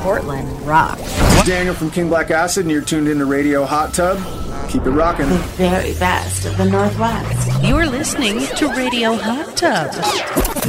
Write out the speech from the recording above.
Portland rock. Daniel from King Black Acid, and you're tuned in to Radio Hot Tub. Keep it rocking. The very best of the Northwest. You're listening to Radio Hot Tub.